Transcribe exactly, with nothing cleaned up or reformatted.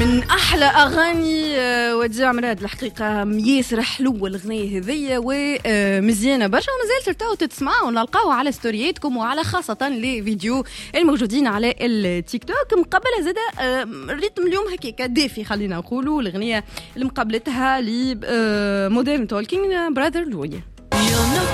من احلى اغاني وديع مراد الحقيقه، ياسر حلوه الاغنيه هذيا ومزيانه برشا، ومازال ترتاو تسمعوا ونلقاوها على ستورياتكم وعلى خاصه لي فيديو الموجودين على التيك توك. مقبله زاده الريتم اليوم هكاك دافي، خلينا نقولوا الاغنيه اللي مقابلتها ل مودرن توكينج براذر لويا.